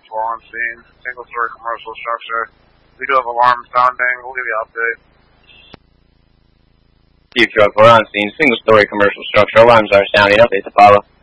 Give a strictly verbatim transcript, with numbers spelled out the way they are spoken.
four on scene. Single story commercial structure. We do have alarm sounding. We'll give you an update. Chief Drug four on scene. Single story commercial structure. Alarms are sounding. Update to follow.